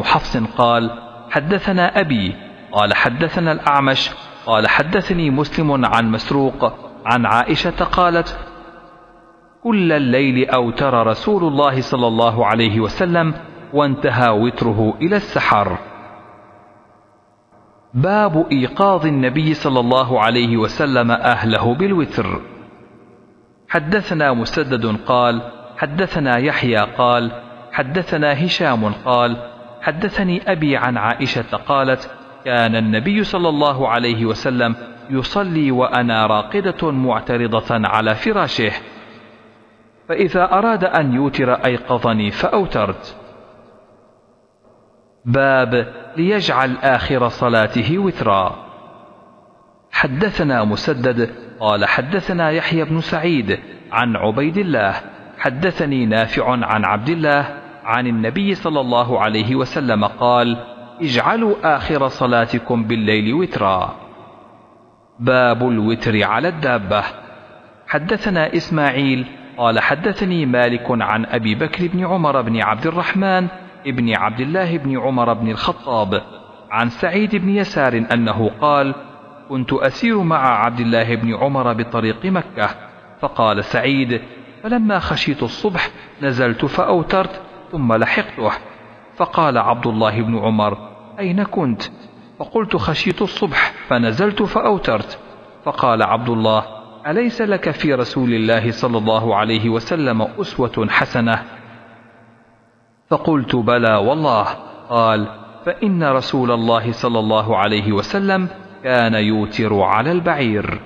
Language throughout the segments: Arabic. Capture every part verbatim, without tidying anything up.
حفص قال حدثنا أبي قال حدثنا الأعمش قال حدثني مسلم عن مسروق عن عائشة قالت كل الليل أوتر رسول الله صلى الله عليه وسلم وانتهى وتره إلى السحر. باب إيقاظ النبي صلى الله عليه وسلم أهله بالوتر. حدثنا مسدد قال حدثنا يحيى قال حدثنا هشام قال حدثني أبي عن عائشة قالت كان النبي صلى الله عليه وسلم يصلي وأنا راقدة معترضة على فراشه، فإذا أراد أن يوتر أيقظني فأوترت. باب ليجعل آخر صلاته وترا. حدثنا مسدد قال حدثنا يحيى بن سعيد عن عبيد الله حدثني نافع عن عبد الله عن النبي صلى الله عليه وسلم قال اجعلوا آخر صلاتكم بالليل وترا. باب الوتر على الدابة. حدثنا إسماعيل قال حدثني مالك عن أبي بكر بن عمر بن عبد الرحمن ابن عبد الله بن عمر بن الخطاب عن سعيد بن يسار أنه قال كنت أسير مع عبد الله بن عمر بطريق مكة، فقال سعيد فلما خشيت الصبح نزلت فأوترت ثم لحقته، فقال عبد الله بن عمر أين كنت؟ فقلت خشيت الصبح فنزلت فأوترت، فقال عبد الله أليس لك في رسول الله صلى الله عليه وسلم أسوة حسنة؟ فقلت بلى والله. قال فإن رسول الله صلى الله عليه وسلم كان يوتر على البعير.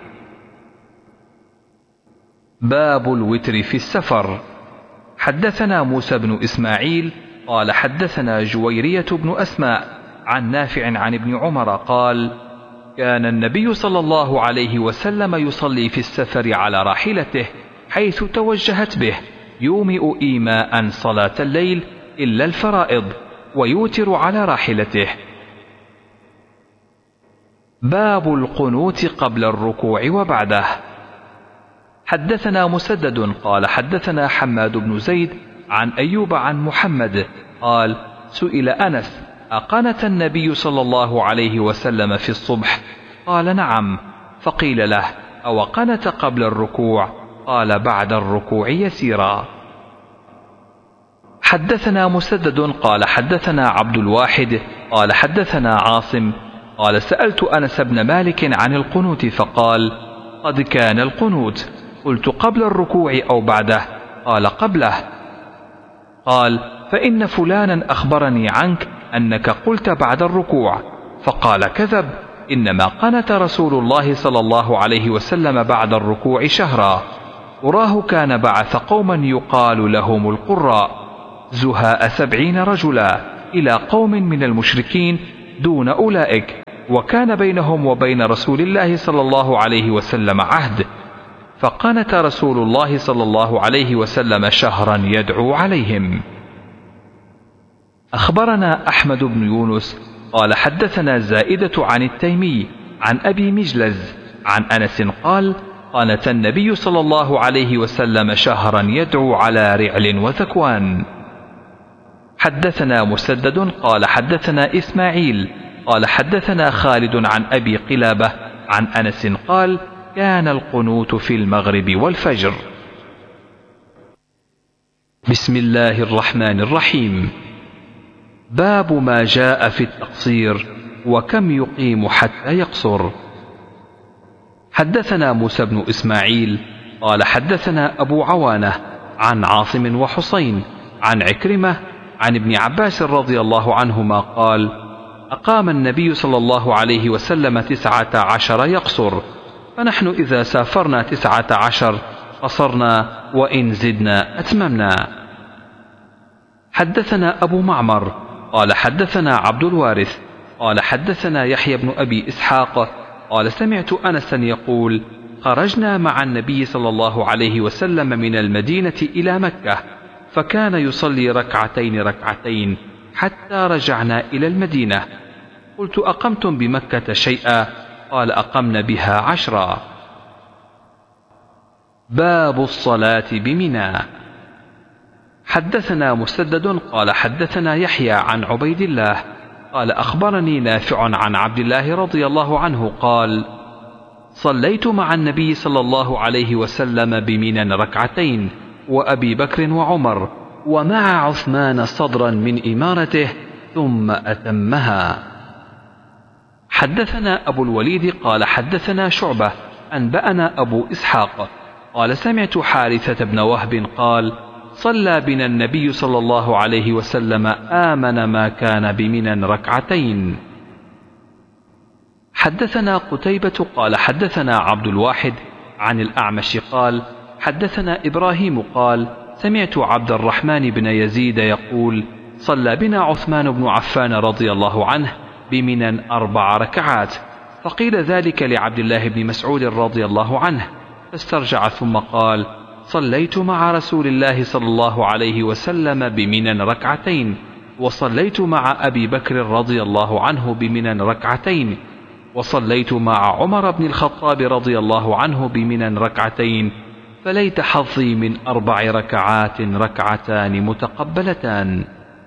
باب الوتر في السفر. حدثنا موسى بن إسماعيل قال حدثنا جويرية بن أسماء عن نافع عن ابن عمر قال كان النبي صلى الله عليه وسلم يصلي في السفر على راحلته حيث توجهت به يومئ إيماء صلاة الليل إلا الفرائض ويوتر على راحلته. باب القنوت قبل الركوع وبعده. حدثنا مسدد قال حدثنا حماد بن زيد عن أيوب عن محمد قال سئل أنس أقنت النبي صلى الله عليه وسلم في الصبح؟ قال نعم. فقيل له أو قنت قبل الركوع؟ قال بعد الركوع يسيرا. حدثنا مسدد قال حدثنا عبد الواحد قال حدثنا عاصم قال سألت أنس بن مالك عن القنوت فقال قد كان القنوت. قلت قبل الركوع أو بعده؟ قال قبله. قال فإن فلانا أخبرني عنك أنك قلت بعد الركوع، فقال كذب، إنما قنت رسول الله صلى الله عليه وسلم بعد الركوع شهرا، وراه كان بعث قوما يقال لهم القراء زهاء سبعين رجلا إلى قوم من المشركين دون أولئك، وكان بينهم وبين رسول الله صلى الله عليه وسلم عهد، فقنت رسول الله صلى الله عليه وسلم شهرا يدعو عليهم. أخبرنا أحمد بن يونس قال حدثنا زائدة عن التيمي عن أبي مجلز عن أنس قال قنت النبي صلى الله عليه وسلم شهرا يدعو على رعل وذكوان. حدثنا مسدد قال حدثنا إسماعيل قال حدثنا خالد عن أبي قلابة عن أنس قال كان القنوت في المغرب والفجر. بسم الله الرحمن الرحيم. باب ما جاء في التقصير وكم يقيم حتى يقصر. حدثنا موسى بن إسماعيل قال حدثنا أبو عوانة عن عاصم وحسين عن عكرمة عن ابن عباس رضي الله عنهما قال أقام النبي صلى الله عليه وسلم تسعة عشر يقصر، فنحن إذا سافرنا تسعة عشر قصرنا وإن زدنا أتممنا. حدثنا أبو معمر قال حدثنا عبد الوارث قال حدثنا يحيى بن أبي إسحاق قال سمعت أنسا يقول خرجنا مع النبي صلى الله عليه وسلم من المدينة إلى مكة، فكان يصلي ركعتين ركعتين حتى رجعنا إلى المدينة. قلت أقمتم بمكة شيئا؟ قال أقمنا بها عشرا. باب الصلاة بمنى. حدثنا مسدد قال حدثنا يحيى عن عبيد الله قال أخبرني نافع عن عبد الله رضي الله عنه قال صليت مع النبي صلى الله عليه وسلم بمنى ركعتين وأبي بكر وعمر ومع عثمان صدرا من إمارته ثم أتمها. حدثنا أبو الوليد قال حدثنا شعبة أنبأنا أبو إسحاق قال سمعت حارثة بن وهب قال صلى بنا النبي صلى الله عليه وسلم آمن ما كان بمنى ركعتين. حدثنا قتيبة قال حدثنا عبد الواحد عن الأعمش قال حدثنا إبراهيم قال سمعت عبد الرحمن بن يزيد يقول صلى بنا عثمان بن عفان رضي الله عنه بمنى أربع ركعات، فقيل ذلك لعبد الله بن مسعود رضي الله عنه فاسترجع ثم قال صليت مع رسول الله صلى الله عليه وسلم بمنى ركعتين، وصليت مع أبي بكر رضي الله عنه بمنى ركعتين، وصليت مع عمر بن الخطاب رضي الله عنه بمنى ركعتين، فليت حظي من أربع ركعات ركعتان متقبلتان.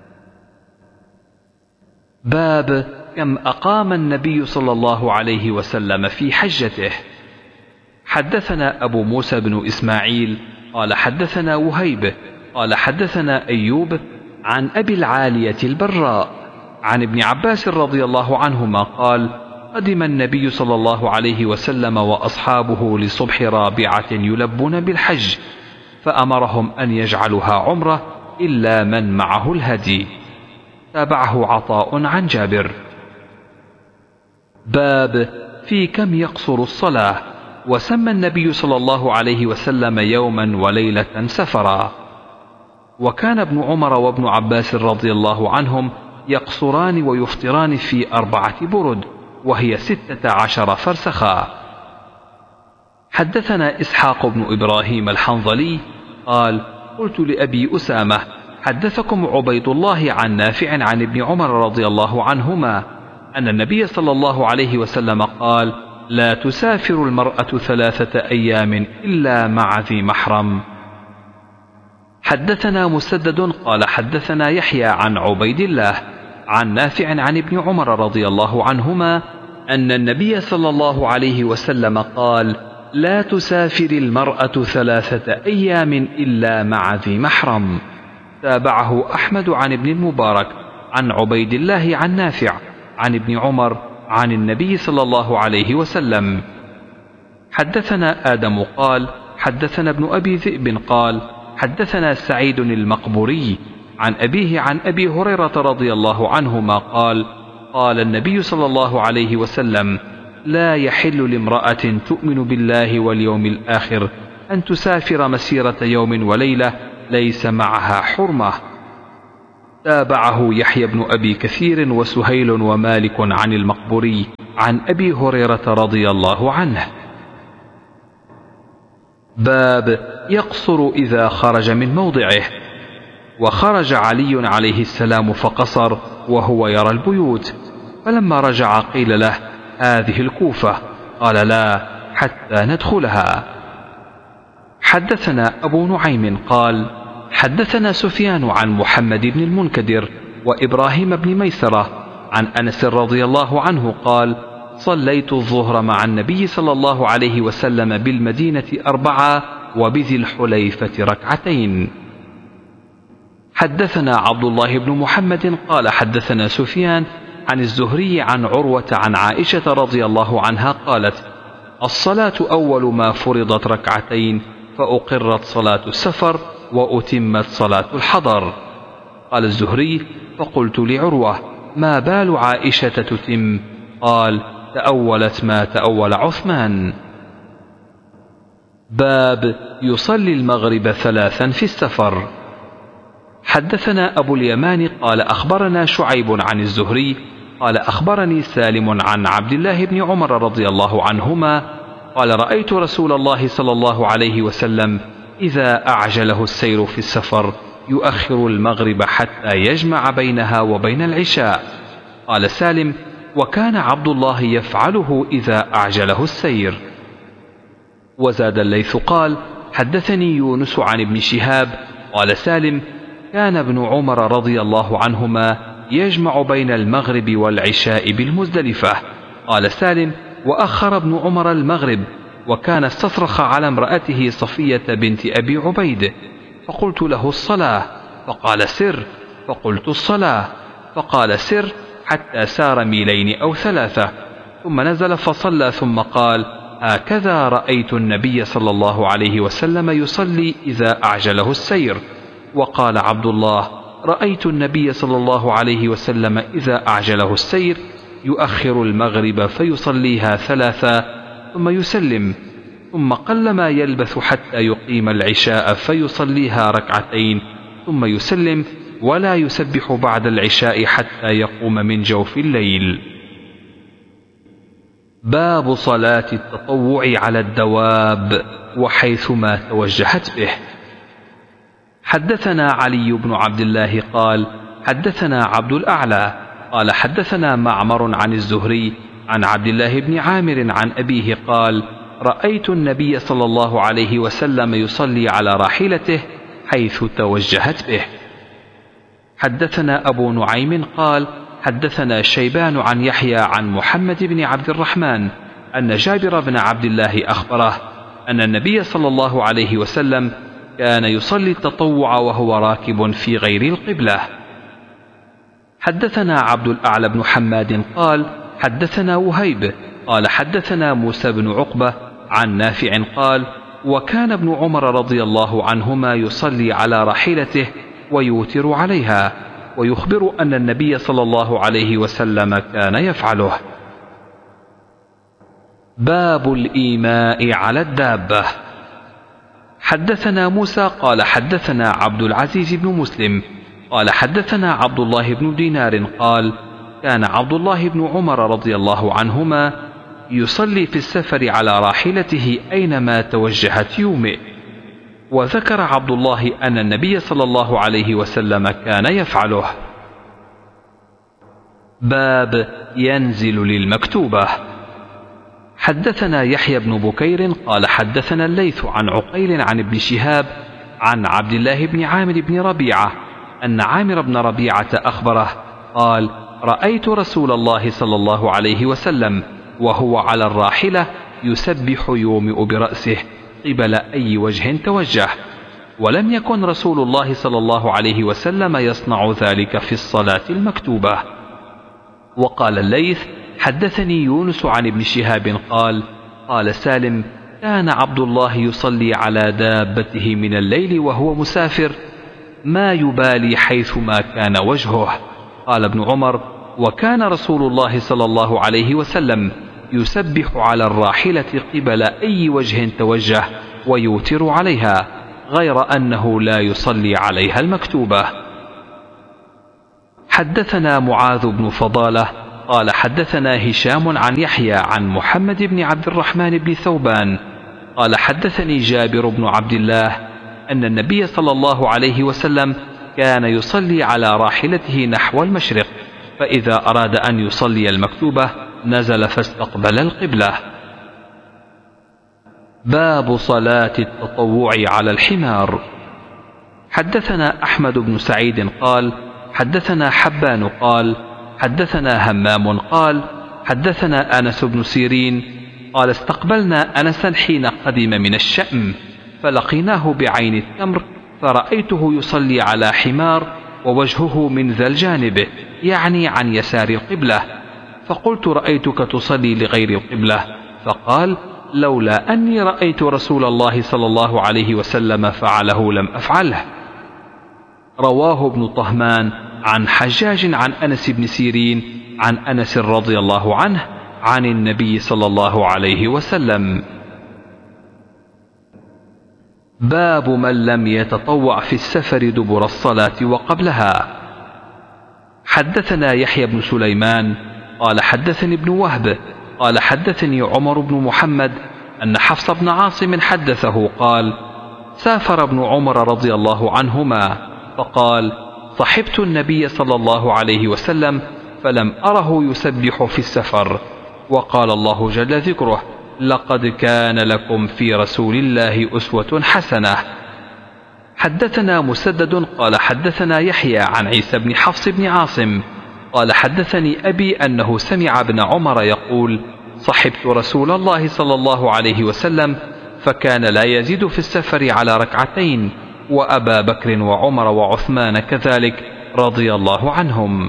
باب كم أقام النبي صلى الله عليه وسلم في حجته. حدثنا أبو موسى بن إسماعيل قال حدثنا وهيب قال حدثنا أيوب عن أبي العالية البراء عن ابن عباس رضي الله عنهما قال قدم النبي صلى الله عليه وسلم وأصحابه لصبح رابعة يلبون بالحج، فأمرهم أن يجعلوها عمرة إلا من معه الهدي. تابعه عطاء عن جابر. باب في كم يقصر الصلاة. وسمى النبي صلى الله عليه وسلم يوما وليلة سفرا. وكان ابن عمر وابن عباس رضي الله عنهم يقصران ويفطران في أربعة برد وهي ستة عشر فرسخا. حدثنا إسحاق بن إبراهيم الحنظلي قال قلت لأبي أسامة حدثكم عبيد الله عن نافع عن ابن عمر رضي الله عنهما أن النبي صلى الله عليه وسلم قال لا تسافر المرأة ثلاثة أيام إلا مع ذي محرم. حدثنا مسدد قال حدثنا يحيى عن عبيد الله عن نافع عن ابن عمر رضي الله عنهما أن النبي صلى الله عليه وسلم قال لا تسافر المرأة ثلاثة أيام إلا مع ذي محرم. تابعه أحمد عن ابن المبارك عن عبيد الله عن نافع عن ابن عمر عن النبي صلى الله عليه وسلم. حدثنا آدم قال حدثنا ابن أبي ذئب قال حدثنا سعيد المقبوري عن أبيه عن أبي هريرة رضي الله عنهما قال قال النبي صلى الله عليه وسلم لا يحل لامرأة تؤمن بالله واليوم الآخر أن تسافر مسيرة يوم وليلة ليس معها حرمة. تابعه يحيى بن أبي كثير وسهيل ومالك عن المقبوري عن أبي هريرة رضي الله عنه. باب يقصر إذا خرج من موضعه. وخرج علي عليه السلام فقصر وهو يرى البيوت، فلما رجع قيل له هذه الكوفة، قال لا حتى ندخلها. حدثنا أبو نعيم قال حدثنا سفيان عن محمد بن المنكدر وإبراهيم بن ميسرة عن أنس رضي الله عنه قال صليت الظهر مع النبي صلى الله عليه وسلم بالمدينة أربعة وبذي الحليفة ركعتين. حدثنا عبد الله بن محمد قال حدثنا سفيان عن الزهري عن عروة عن عائشة رضي الله عنها قالت الصلاة أول ما فرضت ركعتين فأقرت صلاة السفر وأتمت صلاة الحضر. قال الزهري فقلت لعروة ما بال عائشة تتم؟ قال تأولت ما تأول عثمان. باب يصلي المغرب ثلاثا في السفر. حدثنا أبو اليمان قال أخبرنا شعيب عن الزهري قال أخبرني سالم عن عبد الله بن عمر رضي الله عنهما قال رأيت رسول الله صلى الله عليه وسلم إذا أعجله السير في السفر يؤخر المغرب حتى يجمع بينها وبين العشاء. قال سالم وكان عبد الله يفعله إذا أعجله السير. وزاد الليث قال حدثني يونس عن ابن شهاب قال سالم كان ابن عمر رضي الله عنهما يجمع بين المغرب والعشاء بالمزدلفة. قال سالم: وأخر ابن عمر المغرب، وكان استصرخ على امرأته صفية بنت أبي عبيد، فقلت له: الصلاة، فقال: سر، فقلت: الصلاة، فقال: سر، حتى سار ميلين أو ثلاثة، ثم نزل فصلى، ثم قال: هكذا رأيت النبي صلى الله عليه وسلم يصلي إذا أعجله السير. وقال عبد الله: رأيت النبي صلى الله عليه وسلم إذا أعجله السير يؤخر المغرب فيصليها ثلاثا ثم يسلم، ثم قلما يلبث حتى يقيم العشاء فيصليها ركعتين ثم يسلم، ولا يسبح بعد العشاء حتى يقوم من جوف الليل. باب صلاة التطوع على الدواب وحيثما توجهت به. حدثنا علي بن عبد الله قال حدثنا عبد الأعلى قال حدثنا معمر عن الزهري عن عبد الله بن عامر عن أبيه قال: رأيت النبي صلى الله عليه وسلم يصلي على راحلته حيث توجهت به. حدثنا أبو نعيم قال حدثنا شيبان عن يحيى عن محمد بن عبد الرحمن أن جابر بن عبد الله أخبره أن النبي صلى الله عليه وسلم كان يصلي التطوع وهو راكب في غير القبلة. حدثنا عبد الأعلى بن حماد قال حدثنا وهيب قال حدثنا موسى بن عقبة عن نافع قال: وكان ابن عمر رضي الله عنهما يصلي على راحلته ويوتر عليها، ويخبر أن النبي صلى الله عليه وسلم كان يفعله. باب الإيماء على الدابة. حدثنا موسى قال حدثنا عبد العزيز بن مسلم قال حدثنا عبد الله بن دينار قال: كان عبد الله بن عمر رضي الله عنهما يصلي في السفر على راحلته أينما توجهت يومئ. وذكر عبد الله أن النبي صلى الله عليه وسلم كان يفعله. باب ينزل للمكتوبة. حدثنا يحيى بن بكير قال حدثنا الليث عن عقيل عن ابن شهاب عن عبد الله بن عامر بن ربيعة أن عامر بن ربيعة أخبره قال: رأيت رسول الله صلى الله عليه وسلم وهو على الراحلة يسبح يومئ برأسه قبل أي وجه توجه، ولم يكن رسول الله صلى الله عليه وسلم يصنع ذلك في الصلاة المكتوبة. وقال الليث: حدثني يونس عن ابن شهاب قال: قال سالم: كان عبد الله يصلي على دابته من الليل وهو مسافر ما يبالي حيثما كان وجهه. قال ابن عمر: وكان رسول الله صلى الله عليه وسلم يسبح على الراحلة قبل أي وجه توجه ويوتر عليها، غير أنه لا يصلي عليها المكتوبة. حدثنا معاذ بن فضالة قال حدثنا هشام عن يحيى عن محمد بن عبد الرحمن بن ثوبان قال حدثني جابر بن عبد الله أن النبي صلى الله عليه وسلم كان يصلي على راحلته نحو المشرق، فإذا أراد أن يصلي المكتوبة نزل فاستقبل القبلة. باب صلاة التطوع على الحمار. حدثنا أحمد بن سعيد قال حدثنا حبان قال حدثنا همام قال حدثنا أنس بن سيرين قال: استقبلنا أنسا حين قدم من الشأم، فلقيناه بعين التمر، فرأيته يصلي على حمار ووجهه من ذا الجانب، يعني عن يسار القبلة، فقلت: رأيتك تصلي لغير القبلة. فقال: لولا أني رأيت رسول الله صلى الله عليه وسلم فعله لم أفعله. رواه ابن طهمان عن حجاج عن أنس بن سيرين عن أنس رضي الله عنه عن النبي صلى الله عليه وسلم. باب من لم يتطوع في السفر دبر الصلاة وقبلها. حدثنا يحيى بن سليمان قال حدثني ابن وهب قال حدثني عمر بن محمد أن حفص بن عاصم حدثه قال: سافر ابن عمر رضي الله عنهما، فقال: صحبت النبي صلى الله عليه وسلم فلم أره يسبح في السفر، وقال الله جل ذكره: لقد كان لكم في رسول الله أسوة حسنة. حدثنا مسدد قال حدثنا يحيى عن عيسى بن حفص بن عاصم قال حدثني أبي أنه سمع ابن عمر يقول: صحبت رسول الله صلى الله عليه وسلم فكان لا يزيد في السفر على ركعتين، وأبا بكر وعمر وعثمان كذلك رضي الله عنهم.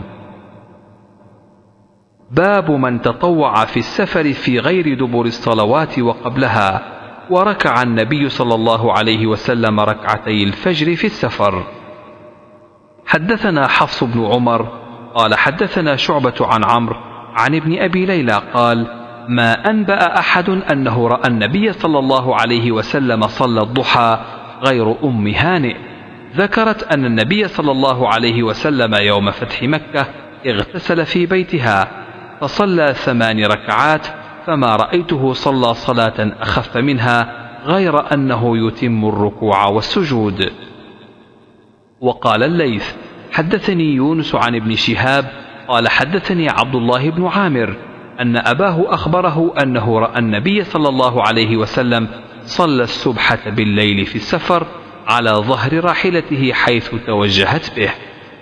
باب من تطوع في السفر في غير دبر الصلوات وقبلها، وركع النبي صلى الله عليه وسلم ركعتي الفجر في السفر. حدثنا حفص بن عمر قال حدثنا شعبة عن عمرو عن ابن أبي ليلى قال: ما أنبأ أحد أنه رأى النبي صلى الله عليه وسلم صلى الضحى غير أم هانئ. ذكرت أن النبي صلى الله عليه وسلم يوم فتح مكة اغتسل في بيتها فصلى ثمان ركعات، فما رأيته صلى صلاة أخف منها غير أنه يتم الركوع والسجود. وقال الليث: حدثني يونس عن ابن شهاب قال حدثني عبد الله بن عامر أن أباه أخبره أنه رأى النبي صلى الله عليه وسلم صلى السبحة بالليل في السفر على ظهر راحلته حيث توجهت به.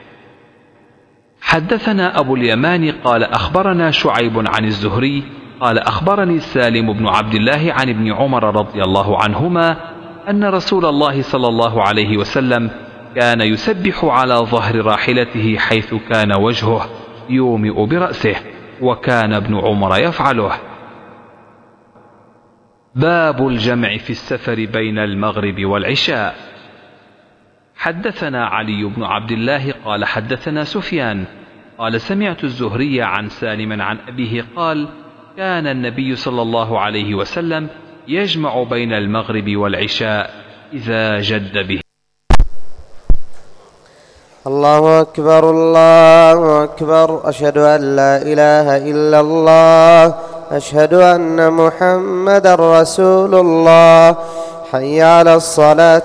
حدثنا أبو اليمان قال أخبرنا شعيب عن الزهري قال أخبرني سالم بن عبد الله عن ابن عمر رضي الله عنهما أن رسول الله صلى الله عليه وسلم كان يسبح على ظهر راحلته حيث كان وجهه يومئ برأسه، وكان ابن عمر يفعله. باب الجمع في السفر بين المغرب والعشاء. حدثنا علي بن عبد الله قال حدثنا سفيان قال سمعت الزهري عن سالم عن أبيه قال: كان النبي صلى الله عليه وسلم يجمع بين المغرب والعشاء إذا جد به. الله أكبر الله أكبر، أشهد أن لا إله إلا الله، أشهد أن محمد رسول الله، حي على الصلاة.